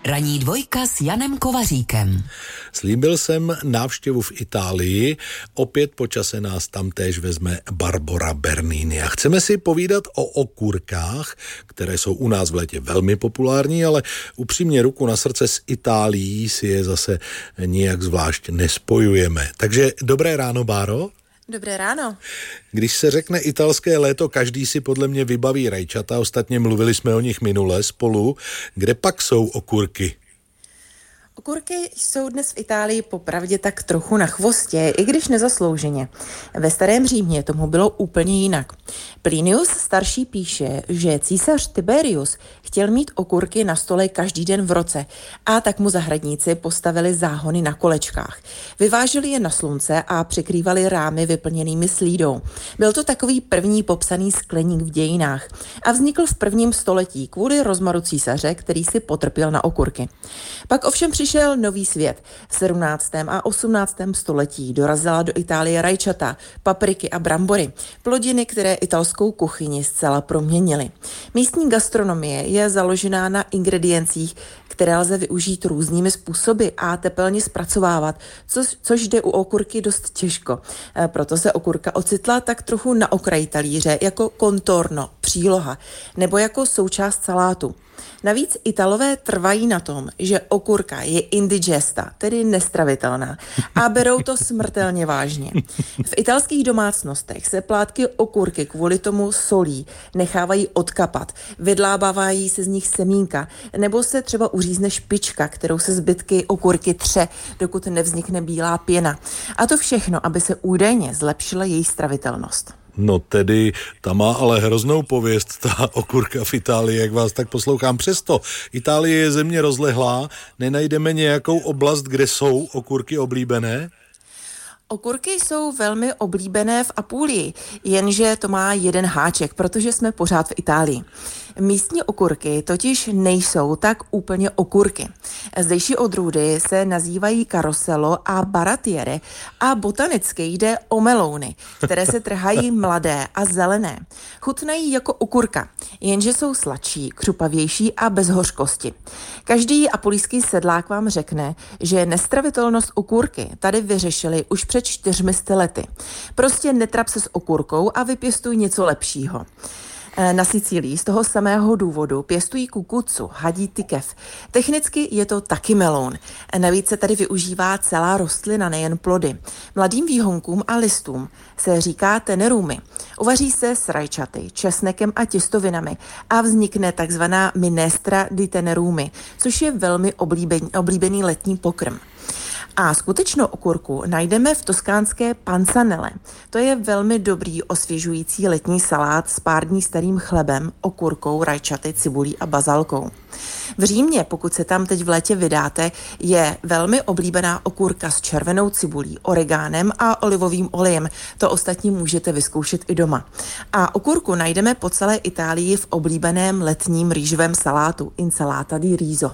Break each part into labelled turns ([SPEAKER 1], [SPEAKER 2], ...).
[SPEAKER 1] Ranní dvojka s Janem Kovaříkem.
[SPEAKER 2] Slíbil jsem návštěvu v Itálii, opět po čase nás tam též vezme Barbora Bernini. A chceme si povídat o okurkách, které jsou u nás v létě velmi populární, ale upřímně ruku na srdce s Itálií si je zase nijak zvlášť nespojujeme. Takže dobré ráno, Báro.
[SPEAKER 3] Dobré ráno.
[SPEAKER 2] Když se řekne italské léto, každý si podle mě vybaví rajčata, ostatně mluvili jsme o nich minule spolu. Kde pak jsou okurky?
[SPEAKER 3] Okurky jsou dnes v Itálii popravdě tak trochu na chvostě, i když nezaslouženě. Ve starém Římě tomu bylo úplně jinak. Plinius starší píše, že císař Tiberius chtěl mít okurky na stole každý den v roce a tak mu zahradníci postavili záhony na kolečkách. Vyváželi je na slunce a přikrývali rámy vyplněnými slídou. Byl to takový první popsaný skleník v dějinách a vznikl v 1. století kvůli rozmaru císaře, který si potrpěl na okurky. Pak ovšem přišel nový svět. V 17. a 18. století dorazila do Itálie rajčata, papriky a brambory, plodiny, které italskou kuchyni zcela proměnily. Místní gastronomie je založená na ingrediencích, které lze využít různými způsoby a tepelně zpracovávat, což jde u okurky dost těžko. Proto se okurka ocitla tak trochu na okraji talíře jako contorno, příloha, nebo jako součást salátu. Navíc Italové trvají na tom, že okurka je indigesta, tedy nestravitelná, a berou to smrtelně vážně. V italských domácnostech se plátky okurky kvůli tomu solí, nechávají odkapat, vydlábávají se z nich semínka, nebo se třeba uřízne špička, kterou se zbytky okurky tře, dokud nevznikne bílá pěna. A to všechno, aby se údajně zlepšila její stravitelnost.
[SPEAKER 2] No tedy, ta má ale hroznou pověst, ta okurka v Itálii, jak vás tak poslouchám. Přesto Itálie je země rozlehlá, nenajdeme nějakou oblast, kde jsou okurky oblíbené?
[SPEAKER 3] Okurky jsou velmi oblíbené v Apulii, jenže to má jeden háček, protože jsme pořád v Itálii. Místní okurky totiž nejsou tak úplně okurky. Zdejší odrůdy se nazývají karoselo a baratiere a botanicky jde o melouny, které se trhají mladé a zelené. Chutnají jako okurka, jenže jsou sladší, křupavější a bez hořkosti. Každý apulijský sedlák vám řekne, že nestravitelnost okurky tady vyřešili už před 400 lety. Prostě netrap se s okurkou a vypěstuj něco lepšího. Na Sicílii z toho samého důvodu pěstují kukucu, hadí tykev. Technicky je to taky meloun. Navíc se tady využívá celá rostlina, nejen plody. Mladým výhonkům a listům se říká tenerumy. Uvaří se s rajčaty, česnekem a těstovinami a vznikne takzvaná minestra di tenerumi, což je velmi oblíbený letní pokrm. A skutečnou okurku najdeme v toskánské panzanelle. To je velmi dobrý osvěžující letní salát s pár dní starým chlebem, okurkou, rajčaty, cibulí a bazalkou. V Římě, pokud se tam teď v létě vydáte, je velmi oblíbená okurka s červenou cibulí, oregánem a olivovým olejem. To ostatní můžete vyzkoušet i doma. A okurku najdeme po celé Itálii v oblíbeném letním rýžovém salátu, insalata di riso.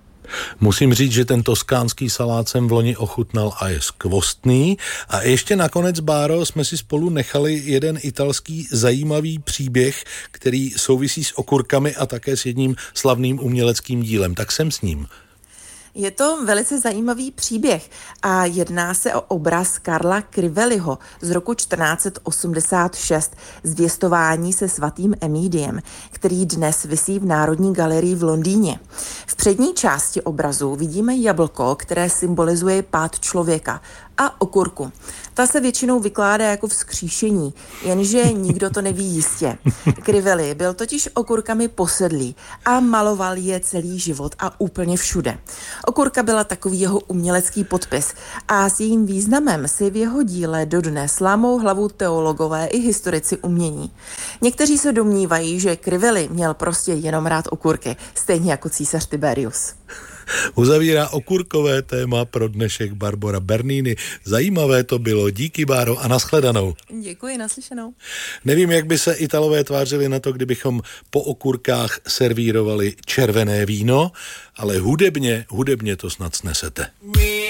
[SPEAKER 2] Musím říct, že ten toskánský salát jsem v loni ochutnal a je skvostný. A ještě nakonec, Báro, jsme si spolu nechali jeden italský zajímavý příběh, který souvisí s okurkami a také s jedním slavným uměleckým dílem. Tak jsem s ním.
[SPEAKER 3] Je to velice zajímavý příběh a jedná se o obraz Karla Crivelliho z roku 1486, Zvěstování se svatým Emídiem, který dnes visí v Národní galerii v Londýně. V přední části obrazu vidíme jablko, které symbolizuje pád člověka, a okurku. Ta se většinou vykládá jako vzkříšení, jenže nikdo to neví jistě. Crivelli byl totiž okurkami posedlý a maloval je celý život a úplně všude. Okurka byla takový jeho umělecký podpis a s jejím významem si v jeho díle dodnes lámou hlavu teologové i historici umění. Někteří se domnívají, že Crivelli měl prostě jenom rád okurky, stejně jako císař Tiberius.
[SPEAKER 2] Uzavírá okurkové téma pro dnešek Barbora Bernini. Zajímavé to bylo. Díky, Báro, a nashledanou.
[SPEAKER 3] Děkuji, naslyšenou.
[SPEAKER 2] Nevím, jak by se Italové tvářili na to, kdybychom po okurkách servírovali červené víno, ale hudebně to snad snesete.